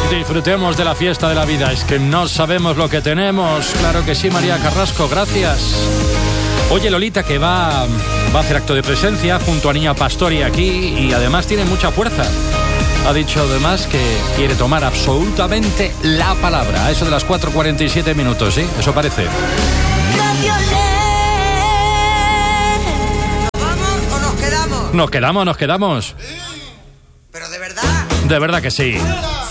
Disfrutemos de la fiesta de la vida. Es que no sabemos lo que tenemos. Claro que sí, María Carrasco, gracias. Oye, Lolita, que va a hacer acto de presencia junto a Niña Pastori aquí y además tiene mucha fuerza. Ha dicho además que quiere tomar absolutamente la palabra. A eso de las 4:47 minutos, ¿sí? Eso parece. ¿Nos vamos o nos quedamos? Nos quedamos. ¿Pero de verdad? De verdad que sí.